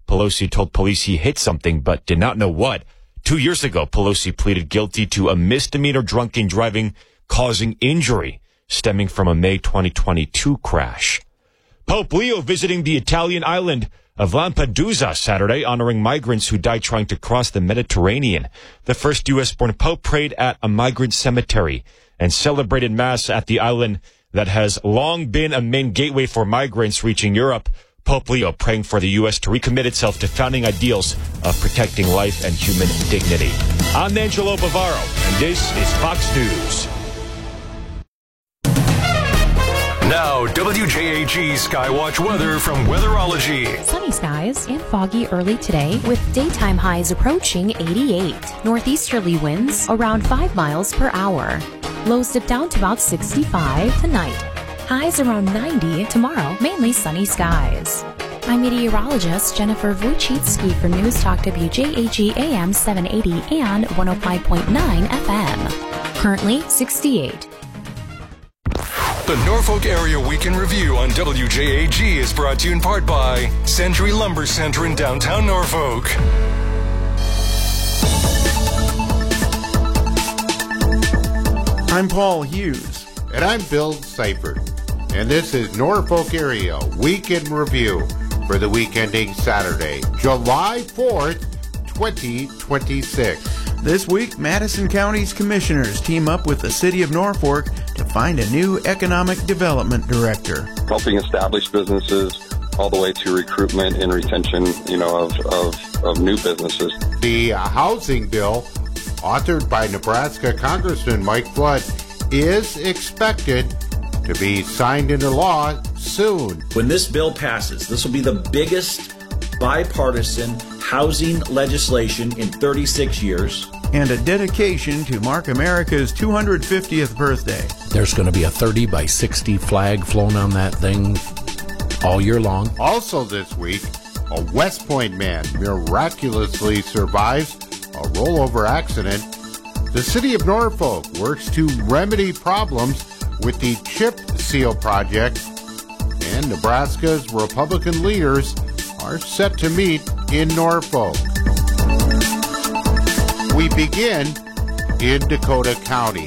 Pelosi told police he hit something but did not know what. 2 years ago, Pelosi pleaded guilty to a misdemeanor drunken driving causing injury stemming from a May 2022 crash. Pope Leo visiting the Italian island of Lampedusa Saturday, honoring migrants who died trying to cross the Mediterranean. The first U.S.-born Pope prayed at a migrant cemetery and celebrated Mass at the island that has long been a main gateway for migrants reaching Europe. Pope Leo praying for the U.S. to recommit itself to founding ideals of protecting life and human dignity. I'm Angelo Bavaro, and this is Fox News. Now, WJAG Skywatch weather from Weatherology. Sunny skies and foggy early today with daytime highs approaching 88. Northeasterly winds around 5 miles per hour. Lows dip down to about 65 tonight. Highs around 90 tomorrow, mainly sunny skies. I'm meteorologist Jennifer Wojcicki for News Talk WJAG AM 780 and 105.9 FM. Currently 68. The Norfolk Area Week in Review on WJAG is brought to you in part by Century Lumber Center in downtown Norfolk. I'm Paul Hughes. And I'm Bill Seifert. And this is Norfolk Area Week in Review for the week ending Saturday, July 4th, 2026. This week, Madison County's commissioners team up with the city of Norfolk to find a new economic development director. Helping establish businesses all the way to recruitment and retention, of new businesses. The housing bill, authored by Nebraska Congressman Mike Flood, is expected to be signed into law soon. When this bill passes, this will be the biggest bipartisan housing legislation in 36 years. And a dedication to mark America's 250th birthday. There's going to be a 30 by 60 flag flown on that thing all year long. Also this week, a West Point man miraculously survives a rollover accident. The city of Norfolk works to remedy problems with the chip seal project, and Nebraska's Republican leaders are set to meet in Norfolk. We begin in Dakota County.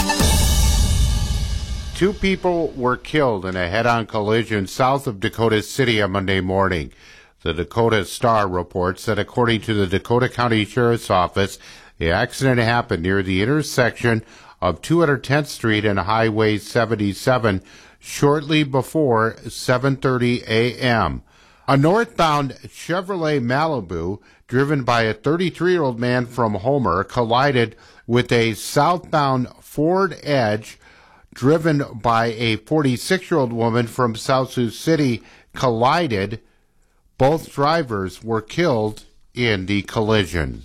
2 people were killed in a head-on collision south of Dakota City on Monday morning. The Dakota Star reports that according to the Dakota County Sheriff's Office, the accident happened near the intersection of 210th Street and Highway 77 shortly before 7:30 a.m. A northbound Chevrolet Malibu, driven by a 33-year-old man from Homer, collided with a southbound Ford Edge, driven by a 46-year-old woman from South Sioux City, collided. Both drivers were killed in the collision.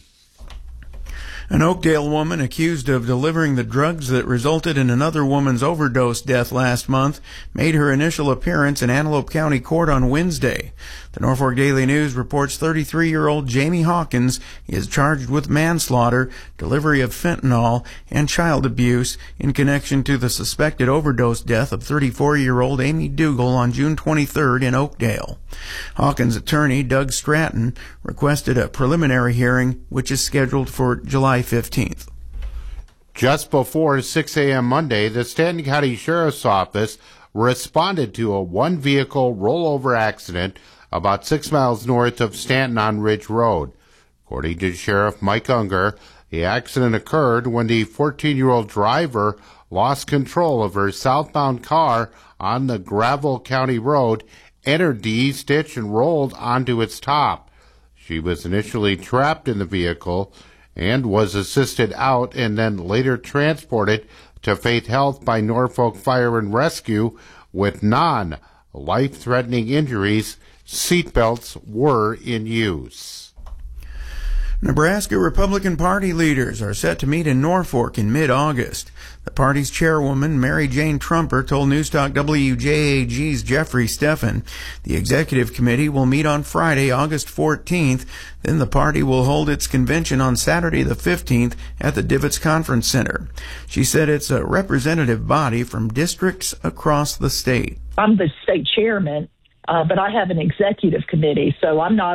An Oakdale woman accused of delivering the drugs that resulted in another woman's overdose death last month made her initial appearance in Antelope County Court on Wednesday. The Norfolk Daily News reports 33-year-old Jamie Hawkins is charged with manslaughter, delivery of fentanyl, and child abuse in connection to the suspected overdose death of 34-year-old Amy Dougal on June 23rd in Oakdale. Hawkins' attorney, Doug Stratton, requested a preliminary hearing, which is scheduled for July 15th. Just before 6 a.m. Monday, the Stanton County Sheriff's Office responded to a one-vehicle rollover accident about 6 miles north of Stanton on Ridge Road. According to Sheriff Mike Unger, the accident occurred when the 14-year-old driver lost control of her southbound car on the Gravel County Road, entered the east ditch, and rolled onto its top. She was initially trapped in the vehicle and was assisted out and then later transported to Faith Health by Norfolk Fire and Rescue with non-life-threatening injuries. Seatbelts were in use. Nebraska Republican Party leaders are set to meet in Norfolk in mid-August. The party's chairwoman, Mary Jane Trumper, told Newstalk WJAG's Jeffrey Steffen the executive committee will meet on Friday, August 14th. Then the party will hold its convention on Saturday the 15th at the Divots Conference Center. She said it's a representative body from districts across the state. I'm the state chairman. But I have an executive committee, so I'm not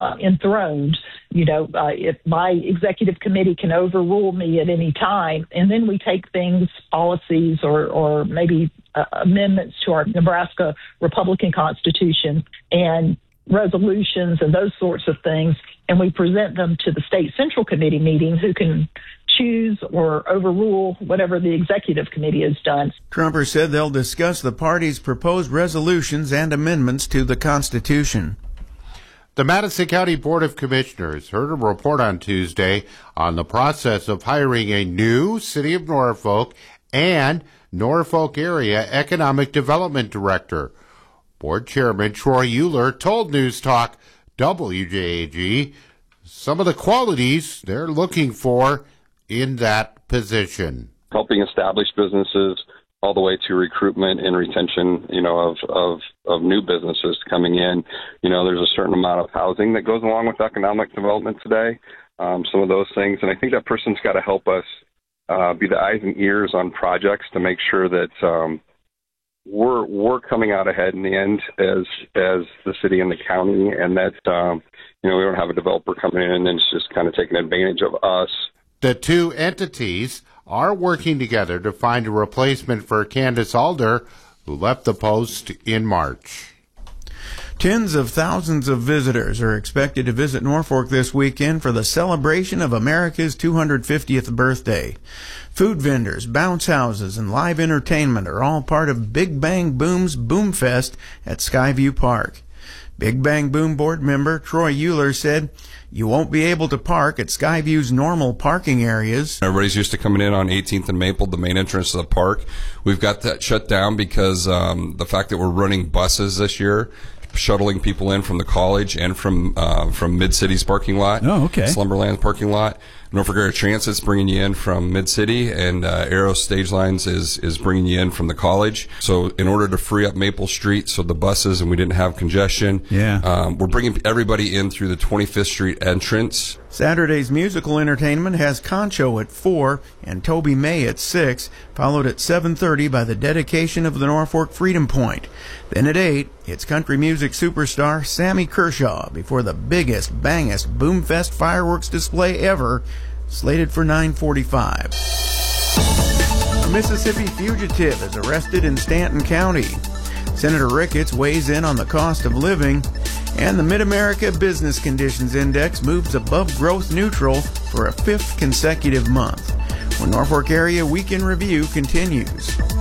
enthroned. If my executive committee can overrule me at any time, and then we take things, policies, or maybe amendments to our Nebraska Republican Constitution and resolutions and those sorts of things, and we present them to the state central committee meeting, who can choose or overrule whatever the executive committee has done. Trumper said they'll discuss the party's proposed resolutions and amendments to the Constitution. The Madison County Board of Commissioners heard a report on Tuesday on the process of hiring a new City of Norfolk and Norfolk Area Economic Development Director. Board Chairman Troy Euler told News Talk WJAG some of the qualities they're looking for in that position. Helping establish businesses all the way to recruitment and retention, of new businesses coming in. There's a certain amount of housing that goes along with economic development today, some of those things. And I think that person's got to help us be the eyes and ears on projects to make sure that we're coming out ahead in the end as the city and the county, and that, we don't have a developer coming in and it's just kind of taking advantage of us. The two entities are working together to find a replacement for Candace Alder, who left the post in March. Tens of thousands of visitors are expected to visit Norfolk this weekend for the celebration of America's 250th birthday. Food vendors, bounce houses, and live entertainment are all part of Big Bang Boom's Boomfest at Skyview Park. Big Bang Boom board member Troy Euler said, "You won't be able to park at Skyview's normal parking areas." Everybody's used to coming in on 18th and Maple, the main entrance to the park. We've got that shut down because the fact that we're running buses this year, shuttling people in from the college and from Mid-City's parking lot. Oh, okay. Slumberland parking lot. Norfolk Area Transit's bringing you in from Mid-City, and Arrow Stage Lines is bringing you in from the college. So in order to free up Maple Street so the buses and we didn't have congestion, we're bringing everybody in through the 25th Street entrance. Saturday's musical entertainment has Concho at 4 and Toby May at 6, followed at 7:30 by the dedication of the Norfolk Freedom Point. Then at 8, it's country music superstar Sammy Kershaw before the biggest, bangest Boomfest fireworks display ever, slated for 9:45. A Mississippi fugitive is arrested in Stanton County. Senator Ricketts weighs in on the cost of living, and the Mid-America Business Conditions Index moves above growth neutral for a 5th consecutive month. When Norfolk Area Week in Review continues.